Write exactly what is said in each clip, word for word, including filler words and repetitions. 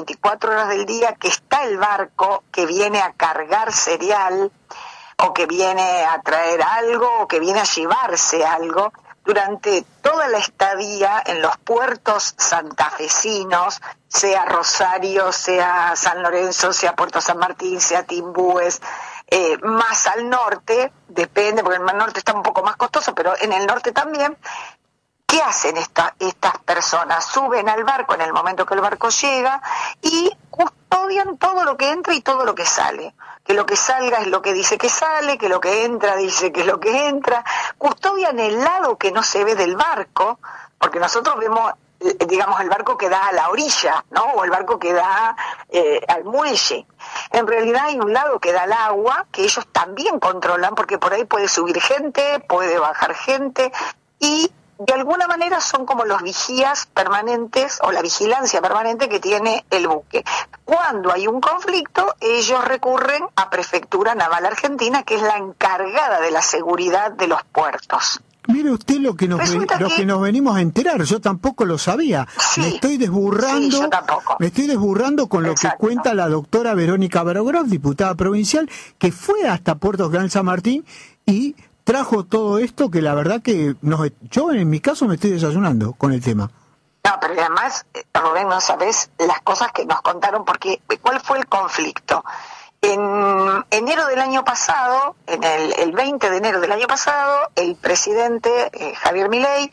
veinticuatro horas del día que está el barco que viene a cargar cereal o que viene a traer algo o que viene a llevarse algo durante toda la estadía en los puertos santafesinos, sea Rosario, sea San Lorenzo, sea Puerto San Martín, sea Timbúes, eh, más al norte, depende, porque el norte está un poco más costoso, pero en el norte también. ¿Qué hacen esta, estas personas? Suben al barco en el momento que el barco llega y custodian todo lo que entra y todo lo que sale. Que lo que salga es lo que dice que sale, que lo que entra dice que es lo que entra. Custodian el lado que no se ve del barco, porque nosotros vemos, digamos, el barco que da a la orilla, ¿no? O el barco que da eh, al muelle. En realidad hay un lado que da al agua, que ellos también controlan, porque por ahí puede subir gente, puede bajar gente, y de alguna manera son como los vigías permanentes o la vigilancia permanente que tiene el buque. Cuando hay un conflicto, ellos recurren a Prefectura Naval Argentina, que es la encargada de la seguridad de los puertos. Mire usted lo que nos ven, que... lo que nos venimos a enterar, yo tampoco lo sabía. Sí, me estoy desburrando, sí, yo tampoco. me estoy desburrando con Exacto. lo que cuenta la doctora Verónica Barogrov, diputada provincial, que fue hasta Puerto General San Martín y trajo todo esto que la verdad que nos, yo en mi caso me estoy desayunando con el tema. No, pero además, Rubén, no sabés las cosas que nos contaron, porque ¿cuál fue el conflicto? En enero del año pasado, en el, el veinte de enero del año pasado, el presidente eh, Javier Milei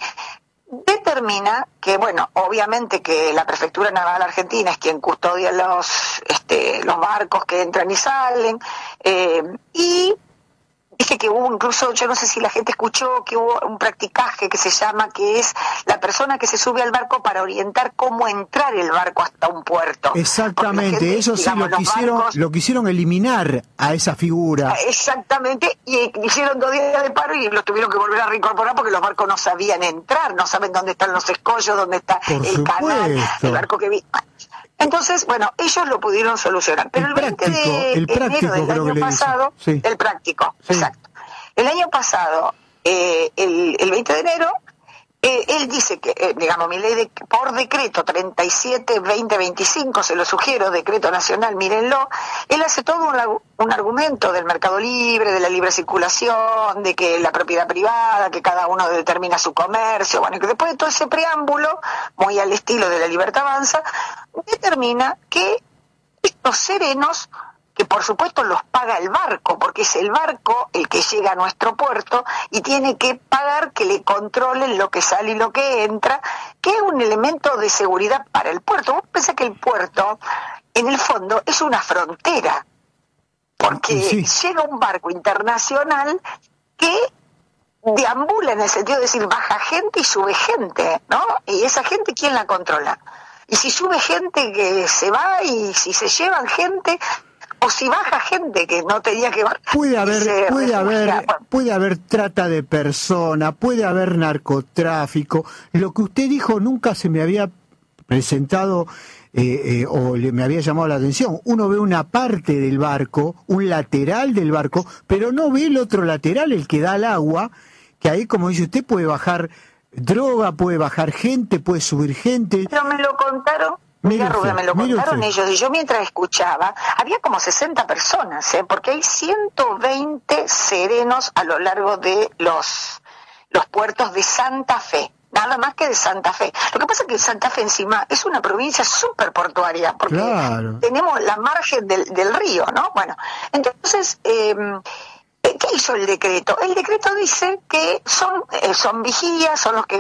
determina que, bueno, obviamente que la Prefectura Naval Argentina es quien custodia los, este, los barcos que entran y salen, eh, y dice que hubo incluso, yo no sé si la gente escuchó, que hubo un practicaje que se llama, que es la persona que se sube al barco para orientar cómo entrar el barco hasta un puerto. Exactamente, gente, eso sí, digamos, lo quisieron, barcos, lo quisieron eliminar a esa figura. Exactamente, y hicieron dos días de paro y los tuvieron que volver a reincorporar porque los barcos no sabían entrar, no saben dónde están los escollos, dónde está Por el supuesto. canal, el barco que vi. Entonces, bueno, ellos lo pudieron solucionar. Pero el, el veinte de el práctico, enero del año pasado, sí. el práctico, sí. exacto. El año pasado, eh, el, el veinte de enero, eh, él dice que, eh, digamos, mi ley de, por decreto treinta y siete veinte veinticinco, se lo sugiero, decreto nacional, mírenlo, él hace todo un, un argumento del mercado libre, de la libre circulación, de que la propiedad privada, que cada uno determina su comercio, bueno, y que después de todo ese preámbulo, muy al estilo de La Libertad Avanza, determina que estos serenos, que por supuesto los paga el barco, porque es el barco el que llega a nuestro puerto y tiene que pagar que le controlen lo que sale y lo que entra, que es un elemento de seguridad para el puerto. Vos pensás que el puerto, en el fondo, es una frontera, porque sí. llega un barco internacional que deambula en el sentido de decir, baja gente y sube gente, ¿no? Y esa gente, ¿quién la controla? Y si sube gente que se va y si se llevan gente, o si baja gente que no tenía que bajar. Puede haber, puede haber, puede haber trata de personas, puede haber narcotráfico. Lo que usted dijo nunca se me había presentado eh, eh, o le, me había llamado la atención. Uno ve una parte del barco, un lateral del barco, pero no ve el otro lateral, el que da al agua, que ahí, como dice usted, puede bajar droga, puede bajar gente, puede subir gente. Pero me lo contaron. Mira, Rubén, me lo contaron usted. ellos, y yo mientras escuchaba, había como sesenta personas, ¿eh? Porque hay ciento veinte serenos a lo largo de los, los puertos de Santa Fe, nada más que de Santa Fe. Lo que pasa es que Santa Fe encima es una provincia súper portuaria, porque claro. tenemos la margen del, del río, ¿no? Bueno, entonces, eh, ¿qué hizo el decreto? El decreto dice que son, eh, son vigías, son los que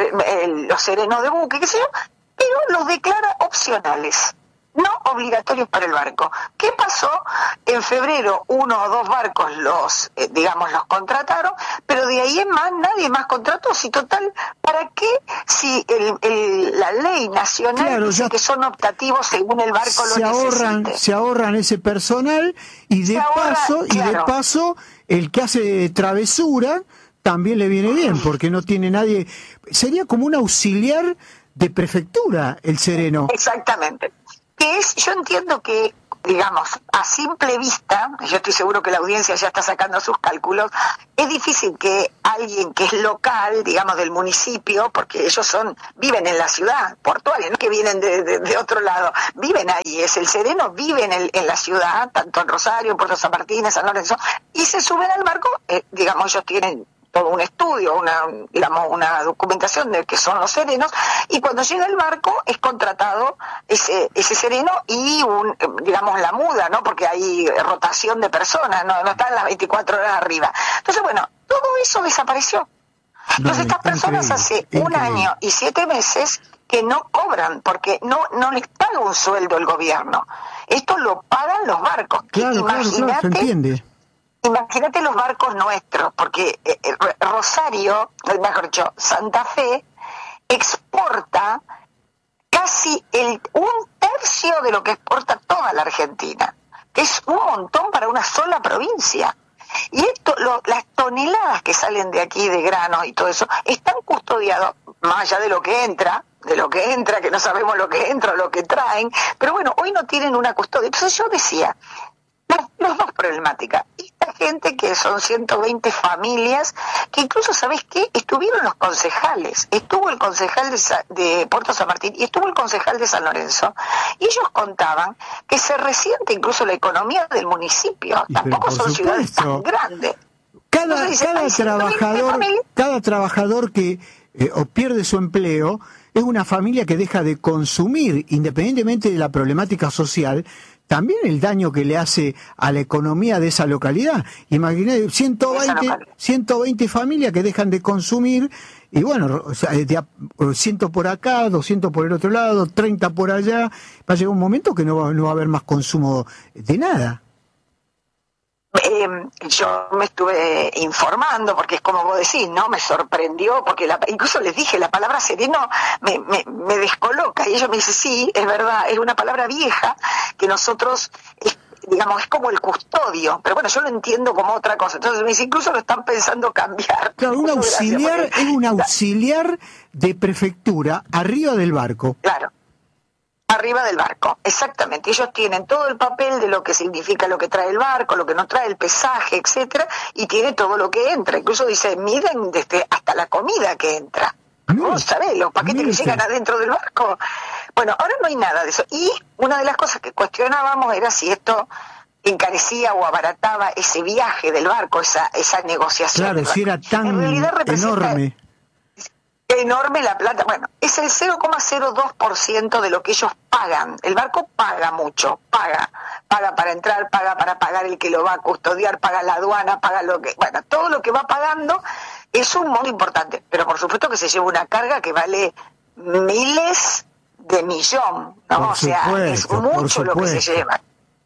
eh, los serenos de buque, qué sé yo, pero los declara opcionales, no obligatorios para el barco. ¿Qué pasó? En febrero uno o dos barcos los, eh, digamos, los contrataron, pero de ahí en más nadie más contrató. Si total, ¿para qué? Si el, el, la ley nacional claro, dice que son optativos según el barco se lo ahorran, necesite. Se ahorran ese personal y de ahorra, paso claro. y de paso el que hace travesura también le viene bien, porque no tiene nadie. Sería como un auxiliar de prefectura el sereno. Exactamente. Que es, yo entiendo que digamos, a simple vista, yo estoy seguro que la audiencia ya está sacando sus cálculos, es difícil que alguien que es local, digamos, del municipio, porque ellos son viven en la ciudad portuaria, no que vienen de, de, de otro lado, viven ahí, es el sereno, vive en, el, en la ciudad, tanto en Rosario, en Puerto San Martín, en San Lorenzo, y se suben al barco, eh, digamos, ellos tienen todo un estudio, una, digamos, una documentación de que son los serenos, y cuando llega el barco es contratado ese ese sereno y, un digamos, la muda, ¿no? Porque hay rotación de personas, no, no están las veinticuatro horas arriba. Entonces, bueno, todo eso desapareció. Entonces, estas personas hace un año y siete meses que no cobran, porque no no les paga un sueldo el gobierno. Esto lo pagan los barcos. Claro, Imagínate, claro, claro, se entiende. Imagínate los barcos nuestros, porque eh, Rosario, mejor dicho, Santa Fe, exporta casi el un tercio de lo que exporta toda la Argentina, que es un montón para una sola provincia. Y esto, lo, las toneladas que salen de aquí de granos y todo eso, están custodiados, más allá de lo que entra, de lo que entra, que no sabemos lo que entra o lo que traen, pero bueno, hoy no tienen una custodia. Entonces yo decía, Las, las dos problemáticas. Esta gente que son ciento veinte familias, que incluso, ¿sabés qué? Estuvieron los concejales, estuvo el concejal de, Sa de Puerto San Martín y estuvo el concejal de San Lorenzo, y ellos contaban que se resiente incluso la economía del municipio. Y tampoco son supuesto. ciudades tan grandes. Cada, Entonces, cada trabajador, cada trabajador que eh, o pierde su empleo es una familia que deja de consumir, independientemente de la problemática social, también el daño que le hace a la economía de esa localidad. Imagínate, ciento veinte, ciento veinte familias que dejan de consumir, y bueno, o sea, de a, cien por acá, doscientos por el otro lado, treinta por allá, va a llegar un momento que no va, no va a haber más consumo de nada. Eh, yo me estuve informando, porque es como vos decís, ¿no? Me sorprendió, porque la, incluso les dije, la palabra sereno me, me, me descoloca, y ellos me dicen, sí, es verdad, es una palabra vieja, que nosotros, es, digamos, es como el custodio, pero bueno, yo lo entiendo como otra cosa, entonces me dice, incluso lo están pensando cambiar. Claro, un auxiliar, porque, es un auxiliar de prefectura arriba del barco. Claro. Arriba del barco, exactamente. Ellos tienen todo el papel de lo que significa lo que trae el barco, lo que no trae, el pesaje, etcétera, y tiene todo lo que entra. Incluso dice, miden desde hasta la comida que entra. ¿Cómo sabés? Los paquetes que llegan adentro del barco. Bueno, ahora no hay nada de eso. Y una de las cosas que cuestionábamos era si esto encarecía o abarataba ese viaje del barco, esa esa negociación. Claro, si era tan enorme. Enorme la plata, bueno, es el cero coma cero dos por ciento de lo que ellos pagan. El barco paga mucho, paga, paga para entrar, paga para pagar el que lo va a custodiar, paga la aduana, paga lo que, bueno, todo lo que va pagando es un monto importante, pero por supuesto que se lleva una carga que vale miles de millón, ¿no? Por o sea, supuesto, es mucho lo que se lleva.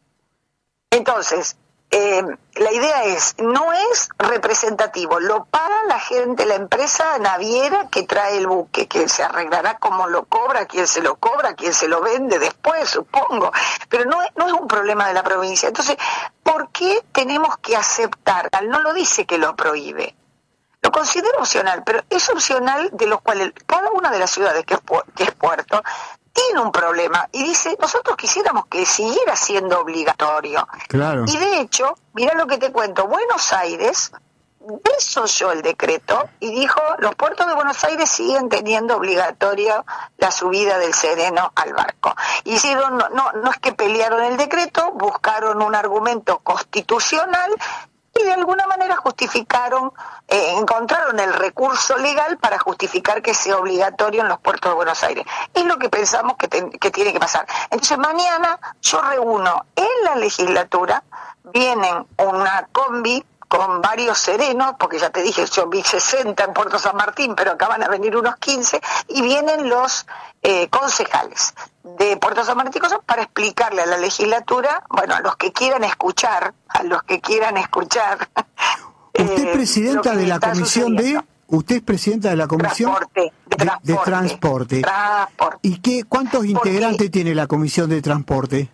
Entonces, Eh, la idea es, no es representativo, lo paga la gente, la empresa naviera que trae el buque, que se arreglará cómo lo cobra, quién se lo cobra, quién se lo vende después, supongo, pero no, no es un problema de la provincia. Entonces, ¿por qué tenemos que aceptar? No lo dice que lo prohíbe, lo considera opcional, pero es opcional, de los cuales cada una de las ciudades que es, que es puerto tiene un problema, y dice, nosotros quisiéramos que siguiera siendo obligatorio. Claro. Y de hecho, mira lo que te cuento, Buenos Aires desoyó el decreto y dijo, los puertos de Buenos Aires siguen teniendo obligatoria la subida del sereno al barco. Hicieron, no, no, no es que pelearon el decreto, buscaron un argumento constitucional y de alguna manera justificaron, eh, encontraron el recurso legal para justificar que sea obligatorio en los puertos de Buenos Aires. Es lo que pensamos que, te, que tiene que pasar. Entonces mañana yo reúno en la legislatura, vienen una combi con varios serenos, porque ya te dije, yo vi sesenta en Puerto San Martín, pero acá van a venir unos quince, y vienen los eh, concejales de Puerto San Martín para explicarle a la legislatura, bueno, a los que quieran escuchar, a los que quieran escuchar. Usted es presidenta de la comisión de... Usted es presidenta de la comisión transporte, de, transporte, de, de transporte. transporte. ¿Y qué, cuántos integrantes Porque... tiene la comisión de transporte?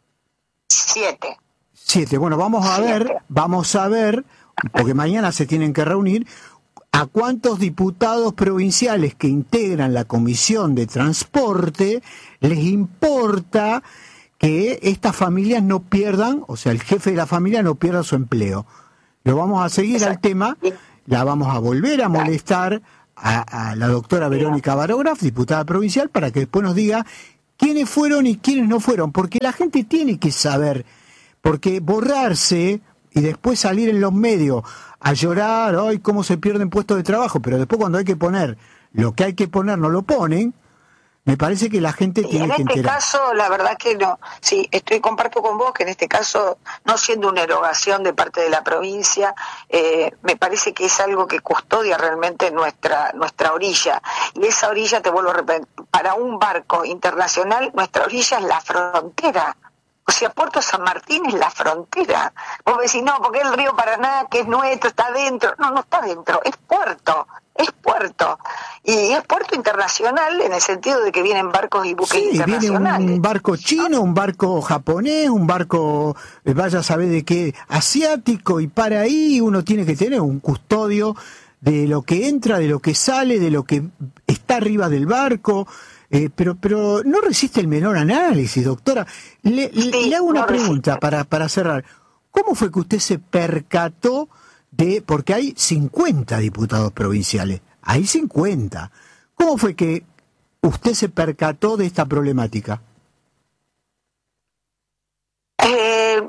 Siete. Siete. Bueno, vamos a Siete. ver, vamos a ver, porque mañana se tienen que reunir, a cuántos diputados provinciales que integran la comisión de transporte les importa que estas familias no pierdan, o sea, el jefe de la familia no pierda su empleo. Lo vamos a seguir Exacto. al tema, la vamos a volver a molestar a, a la doctora Verónica Barograf, diputada provincial, para que después nos diga quiénes fueron y quiénes no fueron, porque la gente tiene que saber, porque borrarse y después salir en los medios a llorar, ay, cómo se pierden puestos de trabajo, pero después cuando hay que poner lo que hay que poner no lo ponen, me parece que la gente tiene que enterar. En este caso, la verdad que no. Sí, estoy comparto con vos que en este caso, no siendo una erogación de parte de la provincia, eh, me parece que es algo que custodia realmente nuestra nuestra orilla. Y esa orilla, te vuelvo a repetir, para un barco internacional, nuestra orilla es la frontera. O sea, Puerto San Martín es la frontera. Vos me decís, no, porque el río Paraná, que es nuestro, está dentro. No, no está dentro, es puerto. Es puerto, y es puerto internacional en el sentido de que vienen barcos y buques sí, internacionales. Viene un barco chino, un barco japonés, un barco, vaya a saber de qué, asiático, y para ahí uno tiene que tener un custodio de lo que entra, de lo que sale, de lo que está arriba del barco, eh, pero pero no resiste el menor análisis, doctora. Le, sí, le hago una no pregunta para, para cerrar. ¿Cómo fue que usted se percató de, porque hay cincuenta diputados provinciales, hay cincuenta. ¿Cómo fue que usted se percató de esta problemática? Eh,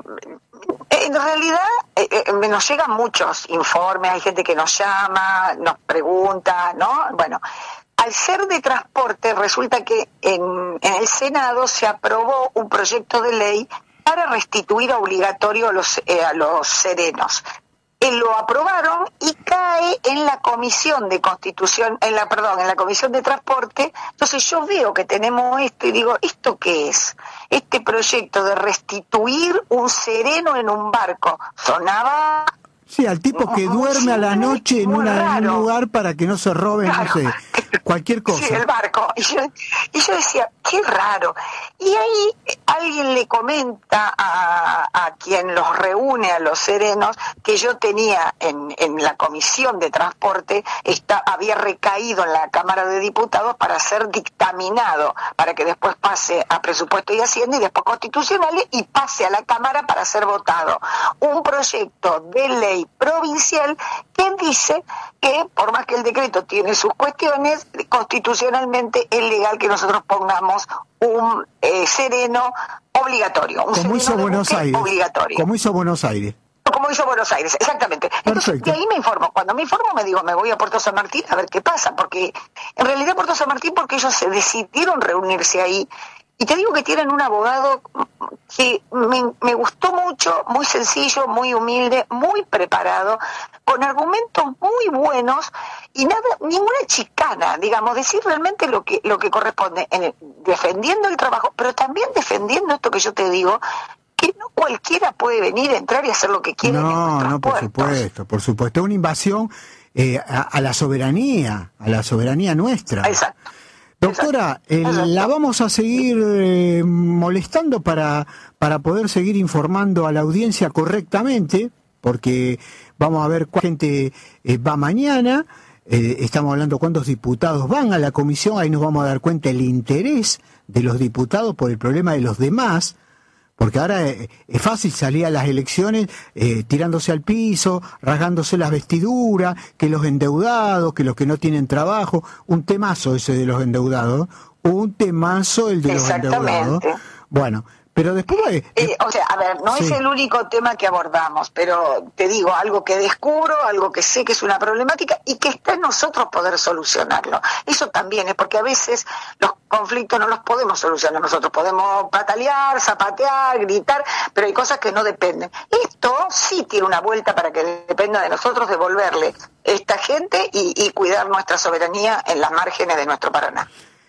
en realidad eh, eh, nos llegan muchos informes, hay gente que nos llama, nos pregunta, ¿no? Bueno, al ser de transporte, resulta que en, en el Senado se aprobó un proyecto de ley para restituir obligatorio a los, eh, a los serenos. Eh, lo aprobaron y cae en la comisión de constitución, en la perdón, en la comisión de transporte. Entonces yo veo que tenemos esto y digo, ¿esto qué es? Este proyecto de restituir un sereno en un barco. Sonaba... Sí, al tipo que duerme a la noche en, una, en un lugar para que no se roben, claro. no sé, cualquier cosa. Sí, el barco. Y yo, y yo decía, qué raro. Y ahí alguien le comenta a, a quien los reúne, a los serenos, que yo tenía en, en la comisión de transporte, está, había recaído en la Cámara de Diputados para ser dictaminado, para que después pase a presupuesto y hacienda y después constitucionales y pase a la Cámara para ser votado. Un proyecto de ley provincial que dice que por más que el decreto tiene sus cuestiones, constitucionalmente es legal que nosotros pongamos un eh, sereno obligatorio, un como hizo Buenos Aires, obligatorio. Como hizo Buenos Aires. Como hizo Buenos Aires, exactamente. Entonces, Perfecto. De ahí me informo. Cuando me informo me digo, me voy a Puerto San Martín a ver qué pasa, porque en realidad Puerto San Martín, porque ellos se decidieron reunirse ahí. Y te digo que tienen un abogado que me, me gustó mucho, muy sencillo, muy humilde, muy preparado, con argumentos muy buenos y nada, ninguna chicana, digamos, decir realmente lo que lo que corresponde, en el, defendiendo el trabajo, pero también defendiendo esto que yo te digo, que no cualquiera puede venir, entrar y hacer lo que quiere. No, en no, por puertos. supuesto, por supuesto, es una invasión eh, a, a la soberanía, a la soberanía nuestra. Exacto. Doctora, eh, la vamos a seguir eh, molestando para, para poder seguir informando a la audiencia correctamente, porque vamos a ver cuánta gente eh, va mañana, eh, estamos hablando cuántos diputados van a la comisión, ahí nos vamos a dar cuenta el interés de los diputados por el problema de los demás, porque ahora es fácil salir a las elecciones eh, tirándose al piso, rasgándose las vestiduras, que los endeudados, que los que no tienen trabajo, un temazo ese de los endeudados, un temazo el de los endeudados. Bueno, pero después... Eh, eh, o sea, a ver, no sí. es el único tema que abordamos, pero te digo, algo que descubro, algo que sé que es una problemática y que está en nosotros poder solucionarlo. Eso también es porque a veces los conflictos no los podemos solucionar nosotros, podemos patalear, zapatear, gritar, pero hay cosas que no dependen. Esto sí tiene una vuelta para que dependa de nosotros devolverle esta gente y, y cuidar nuestra soberanía en las márgenes de nuestro Paraná.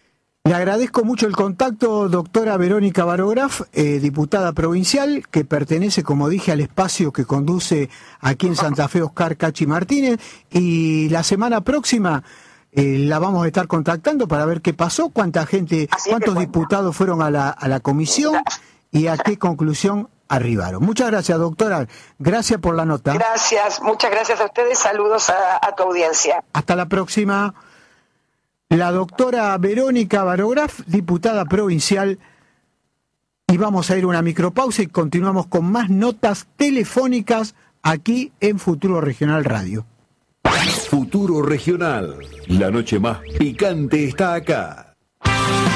Le agradezco mucho el contacto, doctora Verónica Barograf, eh, diputada provincial, que pertenece, como dije, al espacio que conduce aquí en Santa Fe Oscar Cachi Martínez, y la semana próxima eh, la vamos a estar contactando para ver qué pasó, cuánta gente, Así cuántos diputados fueron a la, a la comisión y a qué conclusión arribaron. Muchas gracias, doctora. Gracias por la nota. Gracias, muchas gracias a ustedes. Saludos a, a tu audiencia. Hasta la próxima. La doctora Verónica Barograf, diputada provincial. y vamos a ir a una micropausa y continuamos con más notas telefónicas aquí en Futuro Regional Radio. Futuro Regional, la noche más picante está acá.